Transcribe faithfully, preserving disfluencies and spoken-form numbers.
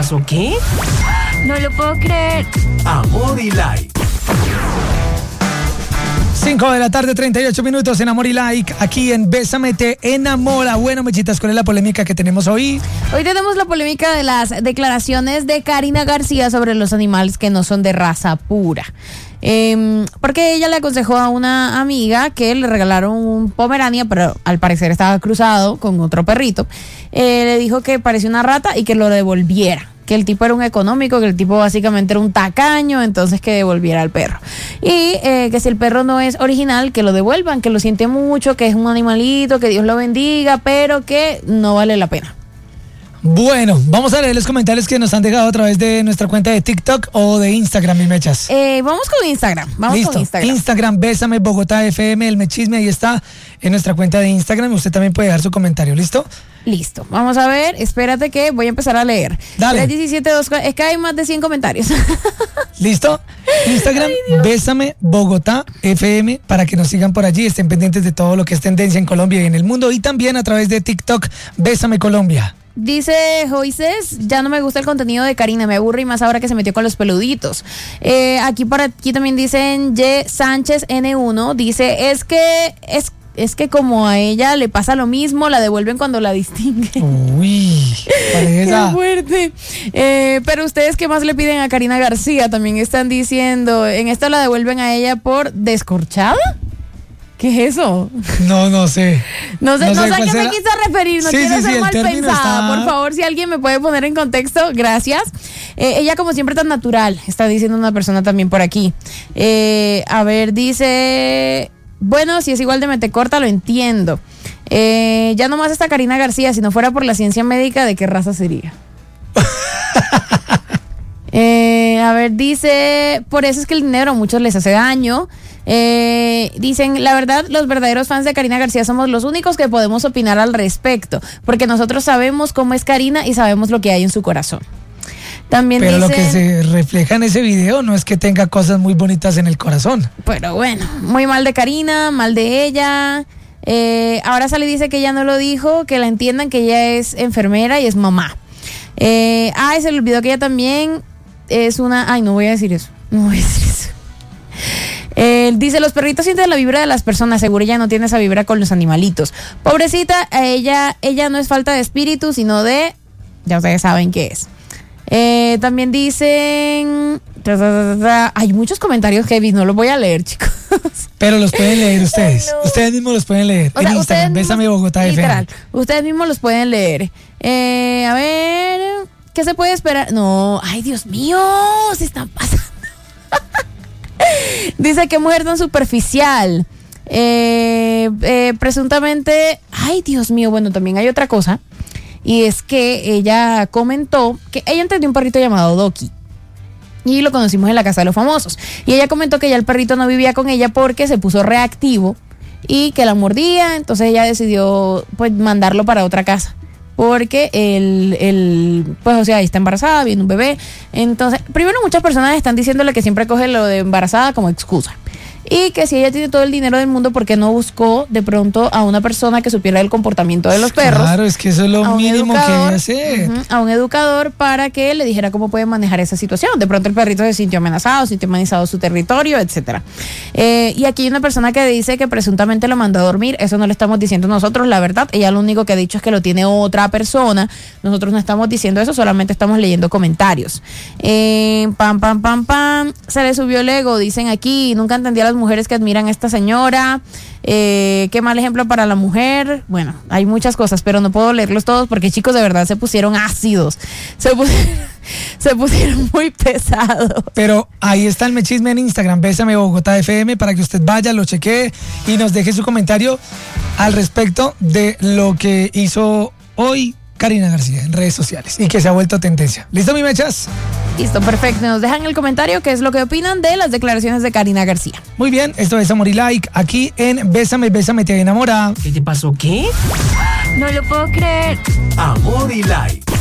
pasó qué? No lo puedo creer. Amor y Like. cinco de la tarde, treinta y ocho minutos en Amor y Like, aquí en Bésame te enamora. Bueno, mechitas, ¿cuál es la polémica que tenemos hoy? Hoy tenemos la polémica de las declaraciones de Karina García sobre los animales que no son de raza pura. Eh, porque ella le aconsejó a una amiga que le regalaron un Pomerania, pero al parecer estaba cruzado con otro perrito. Eh, le dijo que parecía una rata y que lo devolviera. Que el tipo era un económico, que el tipo básicamente era un tacaño, entonces que devolviera al perro. Y eh, que si el perro no es original, que lo devuelvan, que lo siente mucho, que es un animalito, que Dios lo bendiga, pero que no vale la pena. Bueno, vamos a leer los comentarios que nos han dejado a través de nuestra cuenta de TikTok o de Instagram, mis mechas. Eh, vamos con Instagram, vamos Listo. con Instagram. Instagram, Bésame Bogotá F M, el mechisme, ahí está en nuestra cuenta de Instagram. Usted también puede dejar su comentario, ¿listo? Listo, vamos a ver, espérate que voy a empezar a leer. Dale. tres diecisiete dos, es que hay más de cien comentarios. ¿Listo? Instagram, Bésame Bogotá F M, para que nos sigan por allí, estén pendientes de todo lo que es tendencia en Colombia y en el mundo, y también a través de TikTok, Bésame Colombia. Dice Joices, ya no me gusta el contenido de Karina, me aburre y más ahora que se metió con los peluditos. Eh, aquí por aquí también dicen Y Sánchez N uno, dice, es que es Es que como a ella le pasa lo mismo, la devuelven cuando la distinguen. Uy, qué fuerte. Eh, pero ustedes, ¿qué más le piden a Karina García? También están diciendo, en esta la devuelven a ella por descorchada. ¿Qué es eso? No, no sé. No sé, no sé, no sé a qué será. me quiso referir, no sí, quiero sí, ser sí, mal pensada. está... Por favor, si alguien me puede poner en contexto, gracias. Eh, ella como siempre tan natural, está diciendo una persona también por aquí. Eh, a ver, dice... Bueno, si es igual de metecorta, lo entiendo. Eh, ya nomás está Karina García, si no fuera por la ciencia médica, ¿de qué raza sería? eh, a ver, dice, por eso es que el dinero a muchos les hace daño. Eh, dicen, la verdad, los verdaderos fans de Karina García somos los únicos que podemos opinar al respecto, porque nosotros sabemos cómo es Karina y sabemos lo que hay en su corazón. También pero dicen, lo que se refleja en ese video no es que tenga cosas muy bonitas en el corazón. Pero bueno, muy mal de Karina, mal de ella. Eh, ahora sale y dice que ella no lo dijo, que la entiendan, que ella es enfermera y es mamá. Eh, ay, se le olvidó que ella también es una... Ay, no voy a decir eso. No voy a decir eso. Eh, dice, los perritos sienten la vibra de las personas, seguro ella no tiene esa vibra con los animalitos. Pobrecita, ella, ella no es falta de espíritu, sino de... Ya ustedes saben qué es. Eh, también dicen... Tra, tra, tra, tra. Hay muchos comentarios heavy, no los voy a leer, chicos. Pero los pueden leer ustedes. Ay, no. Ustedes mismos los pueden leer. O en sea, Instagram, ustedes Bésame mismos, Bogotá F M. literal, ustedes mismos los pueden leer. Eh, a ver, ¿qué se puede esperar? No, ay, Dios mío, se están pasando. Dice que mujer tan superficial. Eh, eh, presuntamente, ay, Dios mío, bueno, también hay otra cosa. Y es que ella comentó que ella entendió un perrito llamado Doki. Y lo conocimos en la casa de los famosos. Y ella comentó que ya el perrito no vivía con ella porque se puso reactivo y que la mordía. Entonces ella decidió pues mandarlo para otra casa. Porque el, el pues o sea, está embarazada, viene un bebé. Entonces, primero muchas personas están diciéndole que siempre coge lo de embarazada como excusa. Y que si ella tiene todo el dinero del mundo, ¿por qué no buscó de pronto a una persona que supiera el comportamiento de los perros? Claro, es que eso es lo mínimo que debe hacer. Uh-huh, a un educador para que le dijera cómo puede manejar esa situación. De pronto el perrito se sintió amenazado, sintió amenazado su territorio, etcétera. Eh, y aquí hay una persona que dice que presuntamente lo mandó a dormir. Eso no le estamos diciendo nosotros, la verdad. Ella lo único que ha dicho es que lo tiene otra persona. Nosotros no estamos diciendo eso, solamente estamos leyendo comentarios. Eh, pam, pam, pam, pam. Se le subió el ego, dicen aquí. Nunca entendí a las mujeres que admiran a esta señora. Eh, qué mal ejemplo para la mujer. Bueno, hay muchas cosas, pero no puedo leerlos todos porque, chicos, de verdad se pusieron ácidos. Se pusieron, se pusieron muy pesados. Pero ahí está el mechisme en Instagram, Bésame Bogotá F M, para que usted vaya, lo chequee y nos deje su comentario al respecto de lo que hizo hoy Karina García en redes sociales y que se ha vuelto tendencia. ¿Listo, mi mechas? Listo, perfecto. Nos dejan en el comentario qué es lo que opinan de las declaraciones de Karina García. Muy bien, esto es Amor y Like, aquí en Bésame, Bésame te enamora. ¿Qué te pasó qué? No lo puedo creer. Amor y Like.